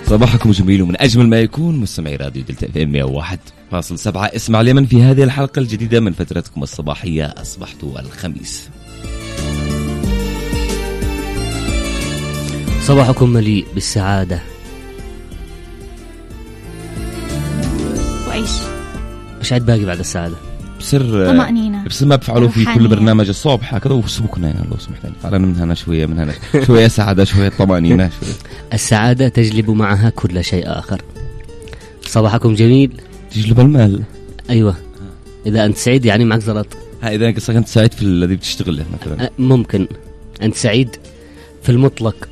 صباحكم جميل ومن أجمل ما يكون مستمعي راديو دلتا اف ام 101.7. اسمع اليمن في هذه الحلقة الجديدة من فترتكم الصباحية. أصبحت الخميس. صباحكم مليء بالسعادة وعيش. مش عاد باقي بعد السعادة بصير طمأنينة. بصير ما بفعلوا في كل برنامج الصبح هكذا وسبكنا لو سمحتني فعلا من هنا شوية من هنا شوية سعادة شوية طمأنينة شوية. السعادة تجلب معها كل شيء آخر. صباحكم جميل. تجلب المال. أيوة إذا أنت سعيد يعني معك زلط. إذا قصدك أنت سعيد في الذي بتشتغل له مثلا ممكن أنت سعيد في المطلق.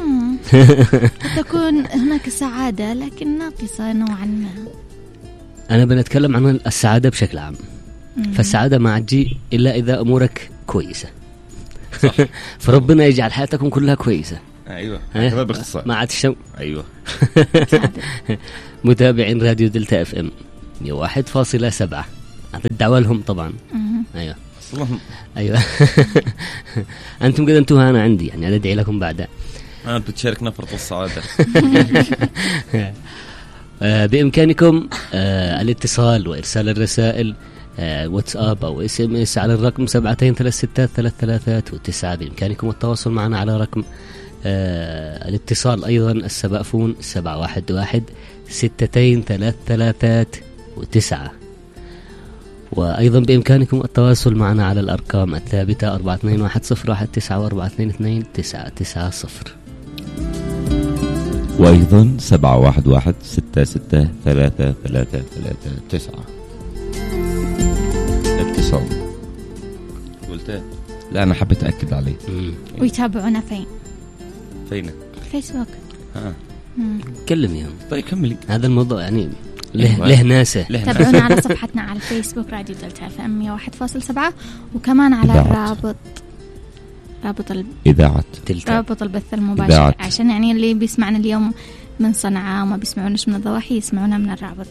تكون هناك سعادة لكن ناقصة نوعا ما. أنا بنتكلم عن السعادة بشكل عام. فالسعادة ما تجي إلا إذا أمورك كويسة. فربنا يجعل حياتكم كلها كويسة. أيوة هذا باختصار ما عاد الشو. أيوة. متابعين راديو دلتا اف ام 101.7. هذا الدعوة لهم طبعا. أيوة أيوة. أنتم قد أنتوها أنا عندي يعني أنا أدعي لكم بعدها. أنت بتشاركنا فرط السعادة. بإمكانكم الاتصال وإرسال الرسائل واتساب أو SMS على الرقم 72363339. بإمكانكم التواصل معنا على رقم الاتصال أيضا السبافون 711-623339. وأيضا بإمكانكم التواصل معنا على الأرقام الثابتة 421019 و42229990. وأيضا 711-663339. اتصال قلت لا أنا حبيت أكد عليه. ويتابعونا فين؟ فيسبوك. كلميهم. طيب كملي. هذا الموضوع يعني له ناسه. تابعونا على صفحتنا على الفيسبوك راديو دلتا اف ام 101.7 وكمان على رابط البث المباشر إذاعة. عشان يعني اللي بيسمعنا اليوم من صنعاء وما بيسمعوناش من الضواحي يسمعونا من الرابط.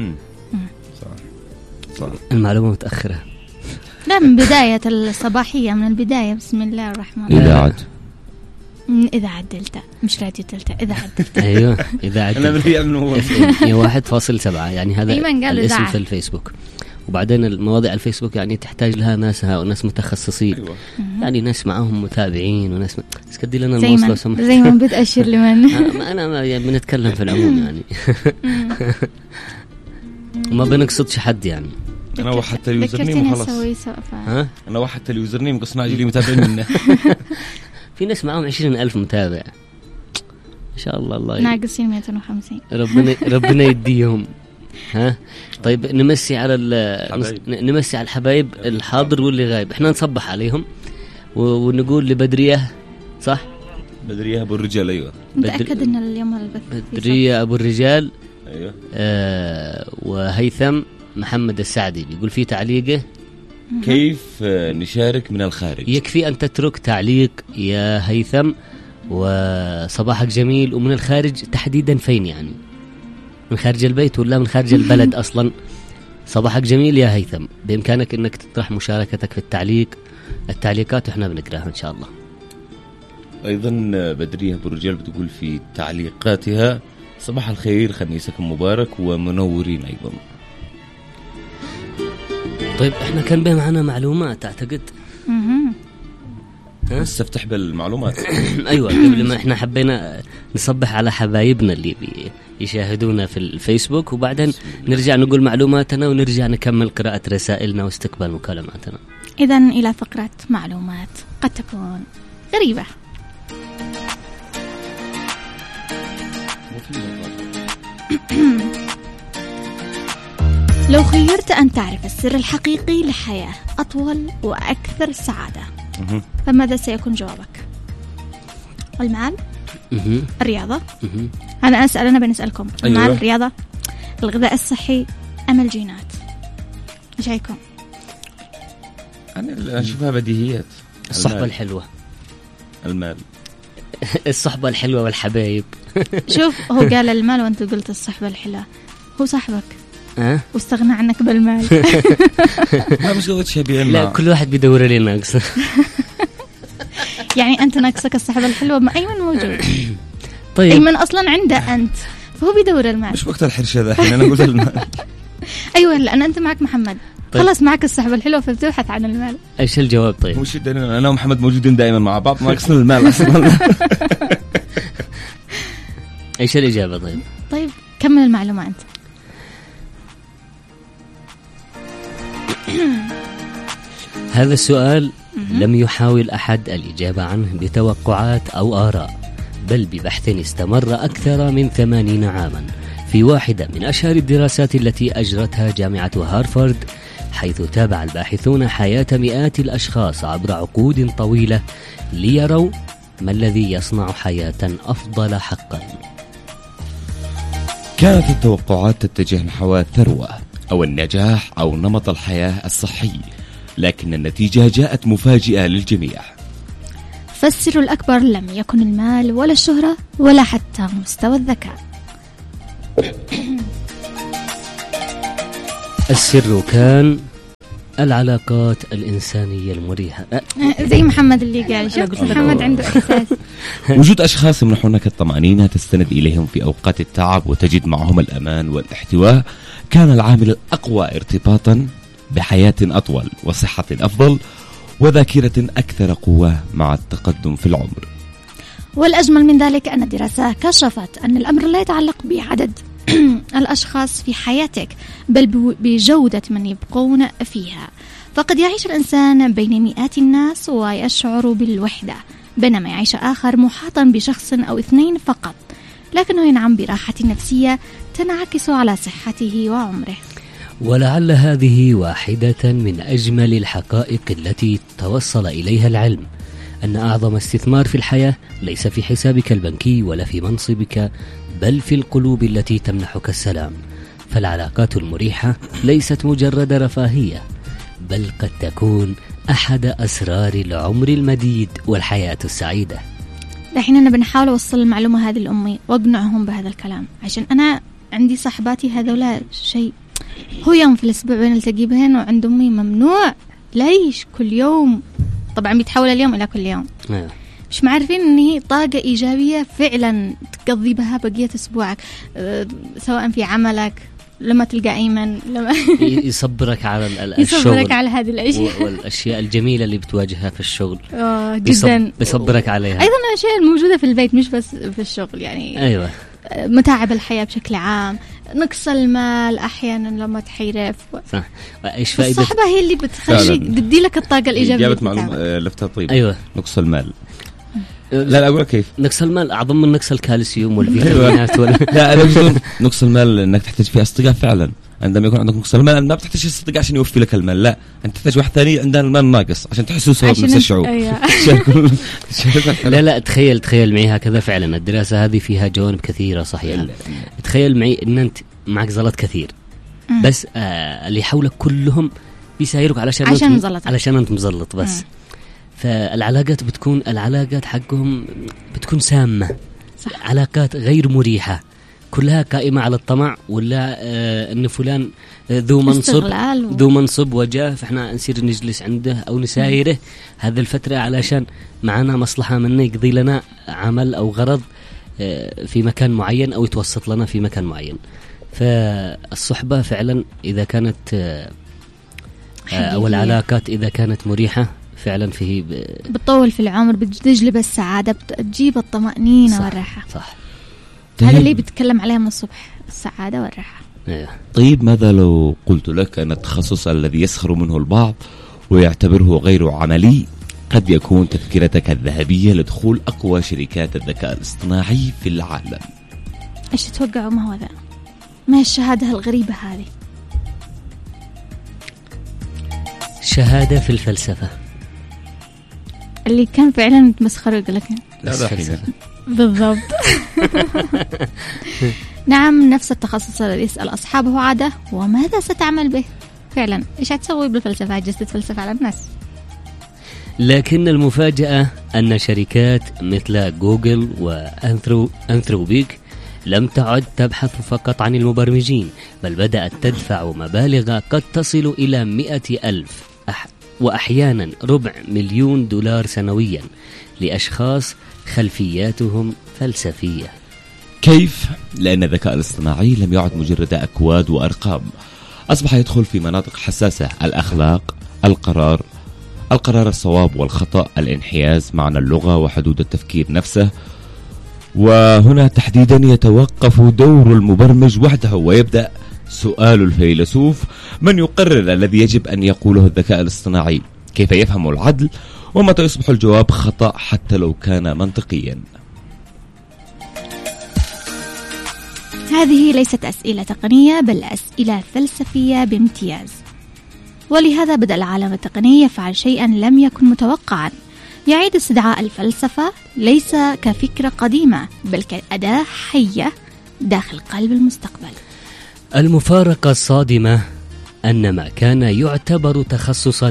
صح. المعلومة متأخرة. لا من بداية الصباحية من البداية. بسم الله الرحمن الرحيم. إذاعة دلتا مش راديو دلتا إذاعة دلتا. أيوة إذاعة دلتا. هي 1.7 يعني هذا الاسم في الفيسبوك. وبعدين المواضيع الفيسبوك يعني تحتاج لها ناسها وناس متخصصين. أيوة. يعني ناس معهم متابعين وناس اسكدي لنا الموصلة سمح. زي ما بتأشر لمن. أنا يعني بنتكلم في العموم يعني. وما بنقصدش حد يعني. أنا وحدت اليوزرنيم وخلاص. أنا وحدت اليوزرنيم قصنا عجلي متابعين منه. في ناس معهم 20,000 متابع. إن شاء الله ناقصين 250. ربنا يديهم. ها طيب نمسي على الحبايب الحاضر واللي غايب. احنا نصبح عليهم ونقول لبدرية صح بدرية أبو الرجال. أيوة متأكد إن اليوم البث بدرية أبو الرجال. أيوة. وهيثم محمد السعدي بيقول في تعليقه كيف نشارك من الخارج. يكفي أن تترك تعليق يا هيثم وصباحك جميل. ومن الخارج تحديدا فين يعني من خارج البيت ولا من خارج البلد أصلا. صباحك جميل يا هيثم. بإمكانك أنك تطرح مشاركتك في التعليقات وإحنا بنقراها إن شاء الله. أيضا بدرية أبو الرجال بتقول في تعليقاتها صباح الخير خميسكم مبارك ومنورين أيضا. طيب إحنا كان بين معنا معلومات أعتقد. نستفتح بالمعلومات. أيوة قبل ما إحنا حبينا نصبح على حبايبنا اللي يشاهدونا في الفيسبوك وبعدين نرجع نقول معلوماتنا ونرجع نكمل قراءة رسائلنا واستقبال مكالماتنا. إذن إلى فقرة معلومات قد تكون غريبة. لو خيرت أن تعرف السر الحقيقي لحياة أطول وأكثر سعادة فماذا سيكون جوابك؟ المال؟ الرياضة؟ أنا أسأل أنا بنسألكم. المال؟ أيوة. الرياضة؟ الغذاء الصحي؟ أم الجينات؟ إيش رايكم؟ أنا أشوفها بديهيات. الصحبة الحلوة. المال. الصحبة الحلوة والحبايب. شوف هو قال المال وأنت قلت الصحبة الحلوة. هو صاحبك واستغنى عنك بالمال. ما مش قلت شيء بالمال. لا كل واحد بيدور لي ناقص. يعني أنت ناقصك الصحبة الحلوة ما أيمن موجود. طيب أيمن أصلا عنده أنت، فهو بيدور المال. مش وقت الحرشة ذا الحين، أنا قلت المال. أيوة لأن أنت معك محمد. طيب. خلاص معك الصحبة الحلوة فبتبحث عن المال. ايش الجواب؟ طيب مش أنا ومحمد موجودين دائما مع بعض، ما يقصنا المال أصلا. ايش الإجابة؟ طيب كمل المعلومة أنت. هذا السؤال لم يحاول أحد الإجابة عنه بتوقعات أو آراء، بل ببحث استمر أكثر من 80 عاما في واحدة من أشهر الدراسات التي أجرتها جامعة هارفارد، حيث تابع الباحثون حياة مئات الأشخاص عبر عقود طويلة ليروا ما الذي يصنع حياة أفضل حقا. كانت التوقعات تتجه نحو الثروة أو النجاح أو نمط الحياة الصحي، لكن النتيجة جاءت مفاجئة للجميع. فالسر الأكبر لم يكن المال ولا الشهرة ولا حتى مستوى الذكاء. السر كان العلاقات الإنسانية المريحة. زي محمد اللي قال، شوف محمد عنده إحساس. وجود أشخاص يمنحونك الطمأنينة تستند إليهم في أوقات التعب وتجد معهم الأمان والاحتواء كان العامل الأقوى ارتباطا بحياة أطول وصحة أفضل وذاكرة أكثر قوة مع التقدم في العمر. والأجمل من ذلك أن الدراسة كشفت أن الأمر لا يتعلق بعدد الأشخاص في حياتك، بل بجودة من يبقون فيها. فقد يعيش الإنسان بين مئات الناس ويشعر بالوحدة، بينما يعيش آخر محاطا بشخص أو اثنين فقط، لكنه ينعم براحة نفسية تنعكس على صحته وعمره. ولعل هذه واحدة من أجمل الحقائق التي توصل إليها العلم، أن أعظم استثمار في الحياة ليس في حسابك البنكي ولا في منصبك، بل في القلوب التي تمنحك السلام. فالعلاقات المريحة ليست مجرد رفاهية، بل قد تكون أحد أسرار العمر المديد والحياة السعيدة. الحين أنا بنحاول أوصل المعلومة هذه لأمي وأقنعهم بهذا الكلام، عشان أنا عندي صاحباتي هذولا شيء هو يوم في الأسبوع بنلتقي بهن، وعند أمي ممنوع. ليش كل يوم؟ طبعا بيتحول اليوم إلى كل يوم. مش معرفين ان هي طاقة إيجابية فعلا تقضي بها بقية أسبوعك، سواء في عملك لما تلقى أيمن لما يصبرك على الشغل، يصبرك على هذه الأشياء والأشياء الجميلة اللي بتواجهها في الشغل. جدا بيصبرك عليها. أيضا الأشياء الموجودة في البيت مش بس في الشغل، يعني أيوة، متاعب الحياة بشكل عام، نقص المال أحيانا لما تحيرف. صح. إيش فائدة الصحبة هي اللي بتخلي تدي لك الطاقة الإيجابية. جابت معلومة لفتها. طيب أيوة، نقص المال. لا أقول كيف نقص المال أعظم من نقص الكالسيوم والفيتامينات. لا أنا أقول نقص المال إنك تحتاج فيه أصدقاء فعلا. عندما يكون عندك نقص المال ما بتحتاج أصدقاء عشان يوفي لك المال، لا أنت تحتاج واحد ثاني عندنا المال ناقص عشان تحسوا سوا بنفس الشعور. لا تخيل معي هكذا فعلا. الدراسة هذه فيها جوانب كثيرة صحيحة. تخيل معي إن أنت معك زلط كثير، بس اللي حولك كلهم بيسايرك علشان أنت مزلط بس. فالعلاقات بتكون حقهم بتكون سامة. صح. علاقات غير مريحة، كلها قائمة على الطمع، ولا أن فلان ذو منصب وجاه فإحنا نصير نجلس عنده أو نسايره هذا الفترة علشان معنا مصلحة منه، يقضي لنا عمل أو غرض في مكان معين أو يتوسط لنا في مكان معين. فالصحبة فعلا إذا كانت أو العلاقات إذا كانت مريحة فعلا فيه بتطول في العمر، بتجلب السعادة، بتجيب الطمأنينة والراحة. صح. هذا اللي بتكلم عليه من الصبح، السعادة والراحة. طيب ماذا لو قلت لك أن التخصص الذي يسخر منه البعض ويعتبره غير عملي قد يكون تذكرتك الذهبية لدخول أقوى شركات الذكاء الاصطناعي في العالم؟ إيش تتوقعوا؟ ما هو ذا؟ ما هي الشهادة الغريبة هذه؟ شهادة في الفلسفة اللي كان فعلا متمسخر يقول لك لا بالضبط. نعم، نفس التخصص الذي يسأل أصحابه عادة وماذا ستعمل به؟ فعلا إيش هتسوي بالفلسفة؟ جلست فلسفة على الناس. لكن المفاجأة أن شركات مثل جوجل وأنثروبيك لم تعد تبحث فقط عن المبرمجين، بل بدأت تدفع مبالغ قد تصل إلى 100,000 وأحيانا $250,000 سنويا لأشخاص خلفياتهم فلسفية. كيف؟ لأن الذكاء الاصطناعي لم يعد مجرد أكواد وأرقام، أصبح يدخل في مناطق حساسة: الأخلاق، القرار الصواب والخطأ، الانحياز، معنى اللغة وحدود التفكير نفسه. وهنا تحديدا يتوقف دور المبرمج وحده، ويبدأ سؤال الفيلسوف: من يقرر الذي يجب أن يقوله الذكاء الاصطناعي؟ كيف يفهم العدل؟ ومتى يصبح الجواب خطأ حتى لو كان منطقيا؟ هذه ليست أسئلة تقنية، بل أسئلة فلسفية بامتياز. ولهذا بدأ العالم التقني يفعل شيئا لم يكن متوقعا، يعيد استدعاء الفلسفة ليس كفكرة قديمة بل كأداة حية داخل قلب المستقبل. المفارقة الصادمة أن ما كان يعتبر تخصصا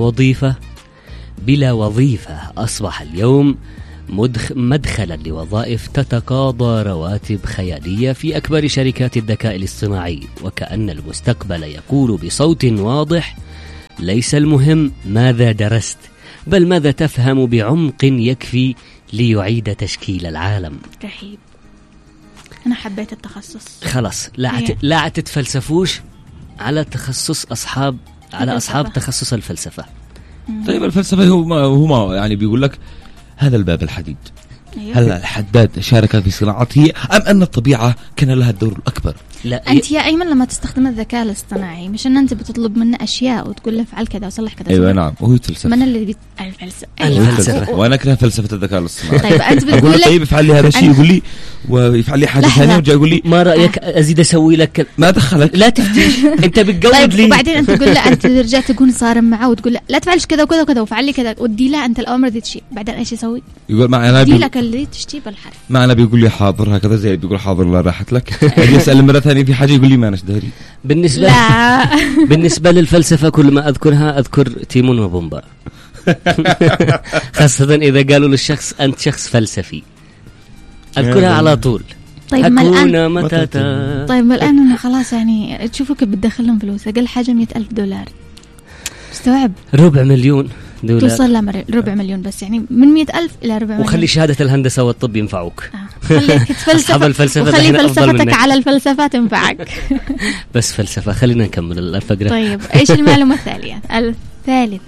بلا وظيفة أصبح اليوم مدخلا لوظائف تتقاضى رواتب خيالية في أكبر شركات الذكاء الاصطناعي، وكأن المستقبل يقول بصوت واضح: ليس المهم ماذا درست، بل ماذا تفهم بعمق يكفي ليعيد تشكيل العالم. رهيب. أنا حبيت التخصص. خلاص لا تتفلسفوش على تخصص على أصحاب تخصص الفلسفة. طيب الفلسفة هو يعني بيقول لك هذا الباب الحديد. أيوة. هل الحداد شارك في صناعته أم أن الطبيعة كان لها الدور الأكبر؟ لا، أنت يا أيمن لما تستخدم الذكاء الاصطناعي مش أن أنت بتطلب منه أشياء وتقول له افعل كذا وصلح كذا. أيوة نعم، وهو يتفلسف. من اللي الفلسفة. وأنا أكره فلسفة الذكاء الاصطناعي. طيب أنت بتقول طيب افعل لي هذا الشيء، يقول لي ويفعل لي حاجة ثانية وجاي يقول لي ما رأيك أزيد أسوي لك؟ ما دخلك، لا تفتيش. أنت بتجود طيب لي. وبعدين أنت تقول له، أنت ترجع تكون صارم معه وتقول له لا تفعلش كذا وكذا وكذا وفعل لي كذا، ودي له أنت الأمر ذي تشي، بعدين إيش يسوي؟ يقول معنا دي لك اللي تشتي بالحرف. معنا بيقول لي حاضر هكذا، زي بيقول حاضر لا راحت لك. أجي أسأل مرة ثانية في حاجة يقول لي ما أنا داري. بالنسبة للفلسفة كل ما أذكرها أذكر تيمون وبومبا. خاصة إذا قالوا للشخص أنت شخص فلسفي أذكرها على طول. طيب ما الآن أنا خلاص يعني تشوفوا كيف بتدخلهم فلوس، أقل حاجة $100,000. استوعب 250,000 دولار توصل لربع مليون، بس يعني من 100,000 إلى 4 مليون. وخلي شهادة الهندسة والطب ينفعوك. خليك تفلسف وخلي فلسفتك على الفلسفة تنفعك. بس فلسفة. خلينا نكمل الفقرة. طيب إيش المعلومة الثالثة؟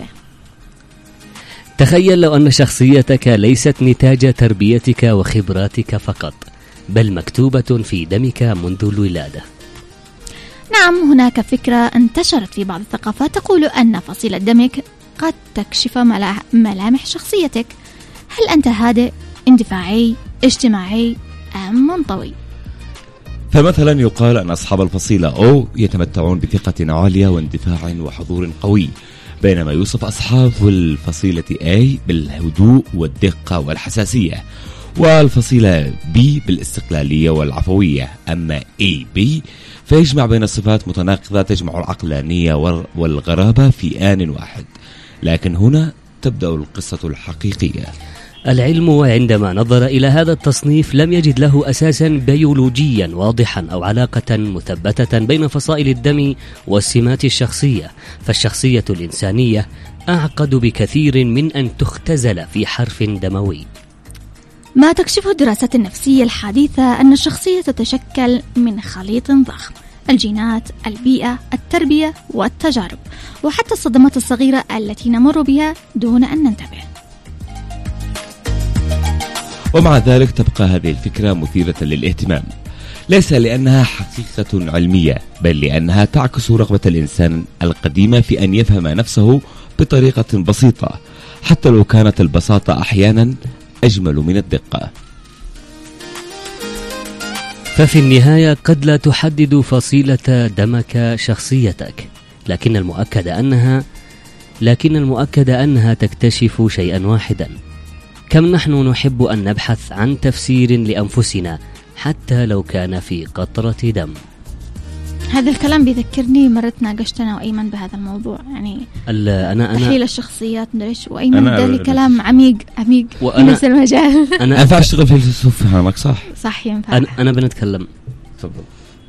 تخيل لو أن شخصيتك ليست نتاج تربيتك وخبراتك فقط، بل مكتوبة في دمك منذ الولادة. نعم، هناك فكرة انتشرت في بعض الثقافات تقول أن فصيلة دمك قد تكشف ملامح شخصيتك. هل أنت هادئ، اندفاعي، اجتماعي أم منطوي؟ فمثلا يقال أن أصحاب الفصيلة أو يتمتعون بثقة عالية واندفاع وحضور قوي، بينما يوصف أصحاب الفصيلة A بالهدوء والدقة والحساسية، والفصيلة B بالاستقلالية والعفوية. أما AB فيجمع بين صفات متناقضة تجمع العقلانية والغرابة في آن واحد. لكن هنا تبدأ القصة الحقيقية. العلم عندما نظر إلى هذا التصنيف لم يجد له أساسا بيولوجيا واضحا أو علاقة مثبتة بين فصائل الدم والسمات الشخصية، فالشخصية الإنسانية أعقد بكثير من أن تختزل في حرف دموي. ما تكشفه الدراسات النفسية الحديثة أن الشخصية تتشكل من خليط ضخم: الجينات، البيئة، التربية والتجارب، وحتى الصدمات الصغيرة التي نمر بها دون أن ننتبه. ومع ذلك تبقى هذه الفكرة مثيرة للاهتمام، ليس لأنها حقيقة علمية، بل لأنها تعكس رغبة الإنسان القديمة في أن يفهم نفسه بطريقة بسيطة، حتى لو كانت البساطة أحيانا أجمل من الدقة. ففي النهاية قد لا تحدد فصيلة دمك شخصيتك، لكن المؤكد أنها تكتشف شيئا واحدا: كم نحن نحب أن نبحث عن تفسير لأنفسنا حتى لو كان في قطرة دم. هذا الكلام بيذكرني مرة ناقشت أنا وأيمن بهذا الموضوع، يعني أنا تحليل الشخصيات ندرش، وأيمن قال لي كلام عميق في نفس المجال. أنا أنفع أشتغل في الفلسفة فهمك صح ينفع. أنا بنتكلم. تفضل.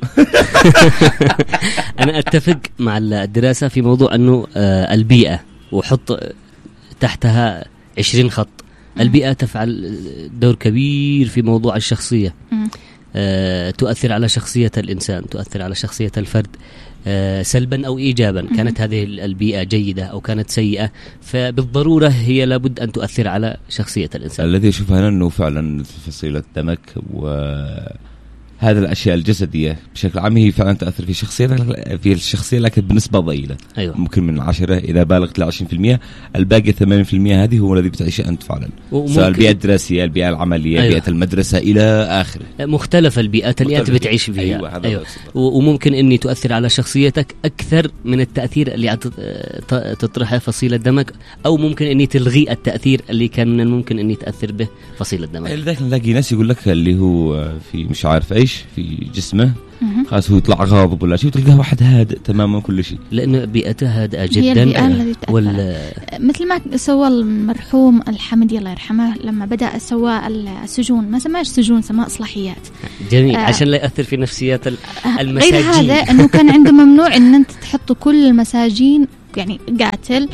أنا أتفق مع الدراسة في موضوع أنه البيئة، وحط تحتها 20 خط. البيئة تفعل دور كبير في موضوع الشخصية. تؤثر على شخصية الإنسان، تؤثر على شخصية الفرد سلبا أو إيجابا. كانت هذه البيئة جيدة أو كانت سيئة، فبالضرورة هي لابد أن تؤثر على شخصية الإنسان. الذي يشوفها أنه فعلا فصيلة دمك وهذه الأشياء الجسدية بشكل عام هي فعلا تأثر في الشخصية لكن بنسبة ضئيلة. أيوة. ممكن من 10 إذا بالغت ل 20%، الباقي 80% هذه هو الذي بتعيشه أنت فعلا، سواء البيئة الدراسية، البيئة العملية، أيوة. بيئة المدرسة إلى آخره، مختلف البيئات اللي أنت بتعيش فيها. أيوة. وممكن أني تؤثر على شخصيتك أكثر من التأثير اللي تطرحه فصيلة دمك، أو ممكن أني تلغي التأثير اللي كان من الممكن أني تأثر به فصيلة دمك. لذلك نلاقي ناس يقول لك اللي هو في مش عارف إيش في جسمه خلاص هو يطلع غاضب ولا شيء، وتلقاه واحد هادئ تماما كل شيء، لأن بيئته هادئة جدا. مثل ما سوى المرحوم الحمدي الله يرحمه لما بدأ سوى السجون، ما سماش سجون، سماه إصلاحيات. جميل. عشان لا يأثر في نفسيات المساجين. غير هذا أنه كان عنده ممنوع أن أنت تحط كل المساجين يعني قاتل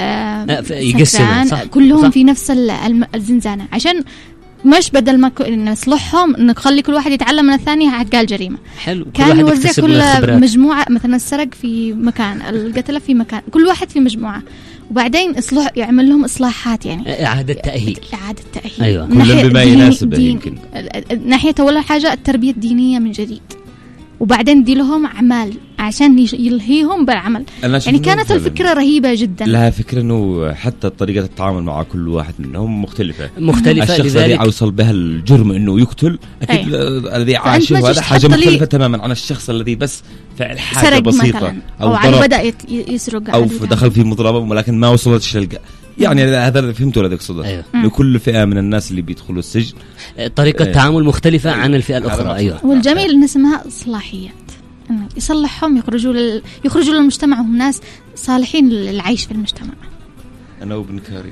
يقسم كلهم صح. في نفس الزنزانة، عشان مش بدل ما نصلحهم انك خلي كل واحد يتعلم من الثاني حق الجريمة. حلو. كان يوزع كل مجموعة، مثلا السرق في مكان، القتلة في مكان، كل واحد في مجموعة، وبعدين يعمل لهم إصلاحات، يعني إعادة تأهيل. أيوة. كل بما يناسبه. يمكن ناحية أول حاجة التربية الدينية من جديد، وبعدين دي لهم أعمال عشان يلهيهم بالعمل. يعني كانت الفكرة رهيبة جدا. لها فكرة إنه حتى طريقة التعامل مع كل واحد منهم مختلفة. لذلك الشخص الذي أوصل بها الجرم إنه يقتل أكيد الذي عاشه هذا حاجة مختلفة تماما عن الشخص الذي بس فعل حاجة بسيطة أو بدأ يسرق أو دخل في مضربة ولكن ما وصلتش للقى. يعني هذا فهمتوا الذي أقصده. أيوة. لكل فئة من الناس اللي بيدخلوا السجن طريقة تعامل مختلفة عن الفئة الأخرى. أيوة. والجميل إن اسمها إصلاحيات، إنه يصلحهم، يخرجوا للمجتمع وهم ناس صالحين للعيش في المجتمع. أنا وابن كاري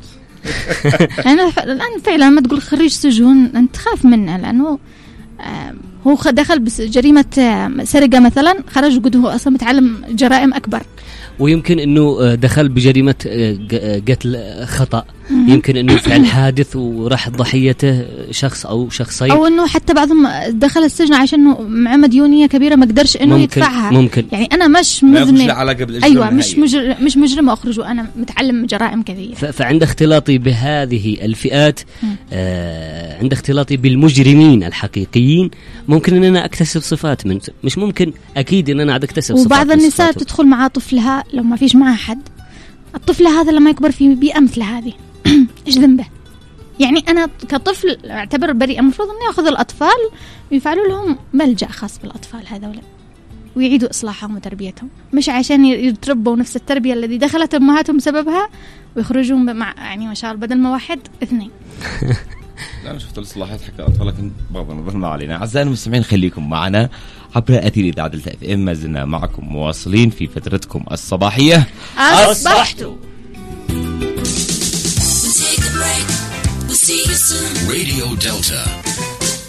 أنا الآن فعلا لما تقول خريج سجون أنت تخاف منه، لأنه هو دخل بجريمة سرقة مثلا، خرج وقد هو أصلا متعلم جرائم أكبر، ويمكن أنه دخل بجريمة قتل خطأ، يمكن أنه فعل حادث وراح ضحيته شخص أو شخصين، أو أنه حتى بعضهم دخل السجن عشان أنه مع مديونية كبيرة ما قدرش أنه يدفعها. ممكن. يعني أنا مش مذنب، أيوة مش مجرم أخرج وأنا متعلم جرائم كثيرة. فعند اختلاطي بهذه الفئات عند اختلاطي بالمجرمين الحقيقيين ممكن أن أنا أكتسب صفات من، مش ممكن أكيد أن أنا أكتسب صفات. وبعض النساء تدخل مع طفلها لو ما فيش معها حد، الطفل هذا لما يكبر في بيئة مثل هذه إيش ذنبه؟ يعني أنا كطفل أعتبر بريء، المفروض أن يأخذ الأطفال ويفعلوا لهم ملجأ خاص بالأطفال هذولا ويعيدوا إصلاحهم وتربيتهم، مش عشان يتربوا نفس التربية الذي دخلت أمهاتهم سببها ويخرجون مع يعني ما شاء الله بدل ما واحد اثنين. لا أنا شفت الإصلاحات حق الأطفال لكن بغض النظر ما علينا. أعزائي المستمعين خليكم معنا عبر أثير إذاعة دلتا اف ام، ما زلنا معكم مواصلين في فترتكم الصباحية. أصبحتوا Radio Delta.